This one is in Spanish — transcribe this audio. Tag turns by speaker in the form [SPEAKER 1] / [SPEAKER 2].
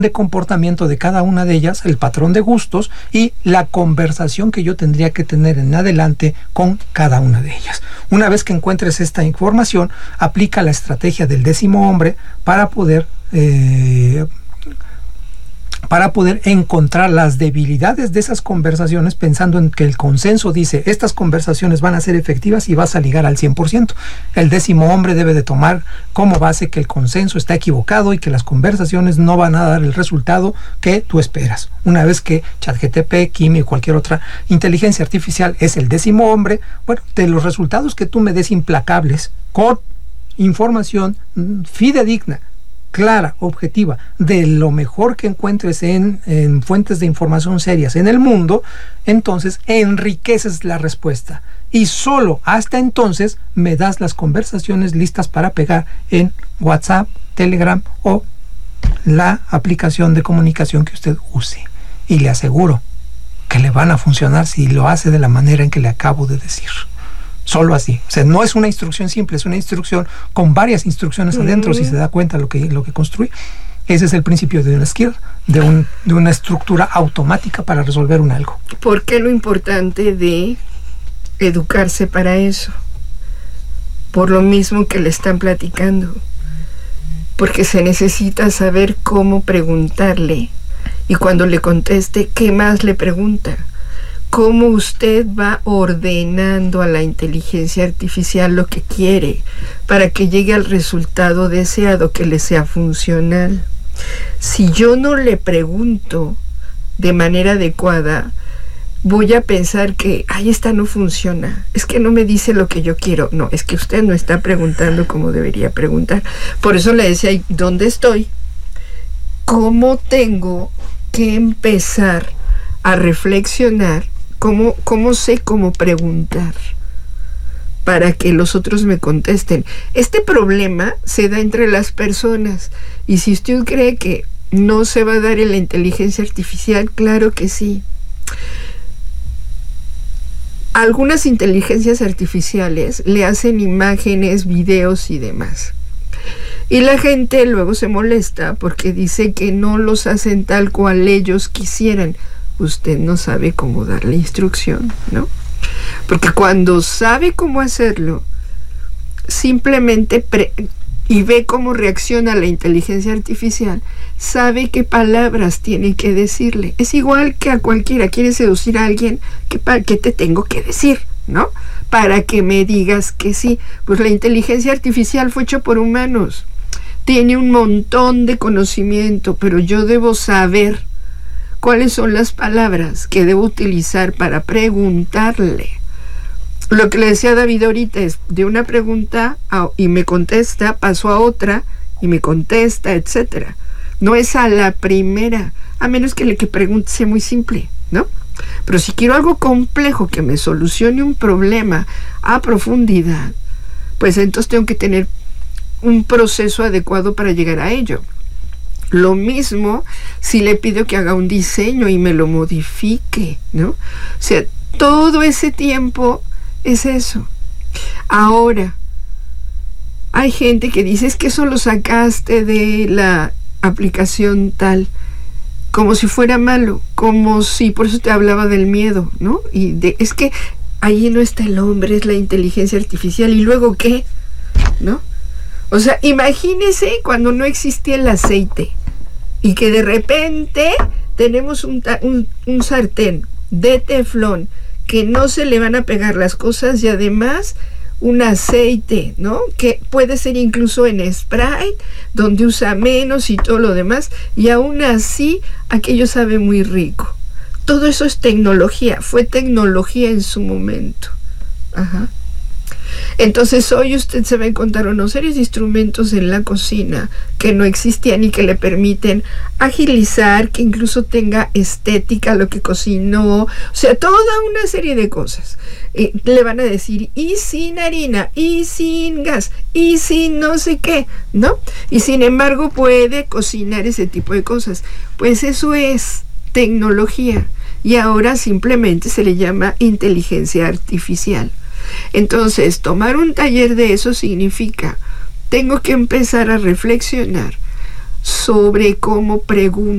[SPEAKER 1] de comportamiento de cada una de ellas, el patrón de gustos y la conversación que yo tendría que tener en adelante con cada una de ellas. Una vez que encuentres esta información, aplica la estrategia del 10º hombre para poder encontrar las debilidades de esas conversaciones, pensando en que el consenso dice estas conversaciones van a ser efectivas y vas a ligar al 100%. El 10º hombre debe de tomar como base que el consenso está equivocado y que las conversaciones no van a dar el resultado que tú esperas. Una vez que ChatGPT, Kimi o cualquier otra inteligencia artificial es el 10º hombre, bueno, de los resultados que tú me des implacables, con información fidedigna, clara, objetiva, de lo mejor que encuentres en fuentes de información serias en el mundo, entonces enriqueces la respuesta. Y solo hasta entonces me das las conversaciones listas para pegar en WhatsApp, Telegram o la aplicación de comunicación que usted use. Y le aseguro que le van a funcionar si lo hace de la manera en que le acabo de decir. Solo así. O sea, no es una instrucción simple, es una instrucción con varias instrucciones adentro, si se da cuenta lo que construye. Ese es el principio de una skill, de una estructura automática para resolver un algo.
[SPEAKER 2] ¿Por qué lo importante de educarse para eso? Por lo mismo que le están platicando. Porque se necesita saber cómo preguntarle. Y cuando le conteste, ¿qué más le pregunta? Cómo usted va ordenando a la inteligencia artificial lo que quiere para que llegue al resultado deseado, que le sea funcional. Si yo no le pregunto de manera adecuada, voy a pensar que, esta no funciona, es que no me dice lo que yo quiero. No, es que usted no está preguntando como debería preguntar. Por eso le decía, ¿dónde estoy? ¿Cómo tengo que empezar a reflexionar? ¿Cómo sé cómo preguntar para que los otros me contesten? Este problema se da entre las personas, y si usted cree que no se va a dar en la inteligencia artificial, claro que sí. Algunas inteligencias artificiales le hacen imágenes, videos y demás. Y la gente luego se molesta porque dice que no los hacen tal cual ellos quisieran. Usted no sabe cómo dar la instrucción, ¿no? Porque cuando sabe cómo hacerlo, simplemente y ve cómo reacciona la inteligencia artificial, sabe qué palabras tiene que decirle. Es igual que a cualquiera. Quiere seducir a alguien, ¿qué te tengo que decir, no? Para que me digas que sí. Pues la inteligencia artificial fue hecha por humanos. Tiene un montón de conocimiento, pero yo debo saber cuáles son las palabras que debo utilizar para preguntarle. Lo que le decía David ahorita es, de una pregunta y me contesta, paso a otra y me contesta, etcétera. No es a la primera, a menos que le que pregunte sea muy simple, ¿no? Pero si quiero algo complejo que me solucione un problema a profundidad, pues entonces tengo que tener un proceso adecuado para llegar a ello. Lo mismo si le pido que haga un diseño y me lo modifique, ¿no? O sea, todo ese tiempo es eso. Ahora, hay gente que dice, es que eso lo sacaste de la aplicación tal, como si fuera malo, como si, por eso te hablaba del miedo, ¿no? Es que ahí no está el hombre, es la inteligencia artificial, ¿y luego qué? ¿No? O sea, imagínese cuando no existía el aceite y que de repente tenemos un sartén de teflón que no se le van a pegar las cosas, y además un aceite, ¿no? Que puede ser incluso en Sprite, donde usa menos y todo lo demás, y aún así aquello sabe muy rico. Todo eso es tecnología, fue tecnología en su momento. Ajá. Entonces hoy usted se va a encontrar unos serios instrumentos en la cocina que no existían y que le permiten agilizar, que incluso tenga estética lo que cocinó, o sea, toda una serie de cosas. Le van a decir, y sin harina, y sin gas, y sin no sé qué, ¿no? Y sin embargo puede cocinar ese tipo de cosas. Pues eso es tecnología, y ahora simplemente se le llama inteligencia artificial. Entonces, tomar un taller de eso significa, tengo que empezar a reflexionar sobre cómo preguntar